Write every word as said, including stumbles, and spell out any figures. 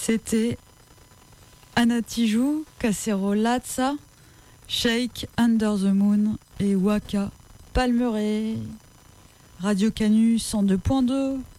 C'était Anatijou, Cacerolazza, Shake, Under the Moon et Waka Palmeret. Radio Canu cent deux point deux.